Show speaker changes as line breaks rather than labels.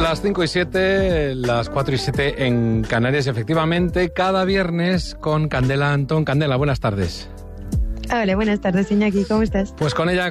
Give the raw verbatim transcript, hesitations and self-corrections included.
las cinco y siete, las cuatro y siete en Canarias, efectivamente, cada viernes con Candela Antón. Candela, buenas tardes.
Hola, buenas tardes, Iñaki, ¿cómo estás?
Pues con ella